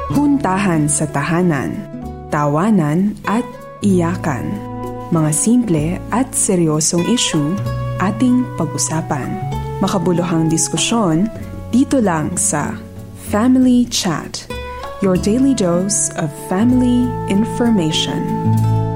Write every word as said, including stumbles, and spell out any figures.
Puntahan sa tahanan, tawanan at iyakan. Mga simple at seryosong issue ating pag-usapan. Makabuluhang diskusyon dito lang sa Family Chat, your daily dose of family information.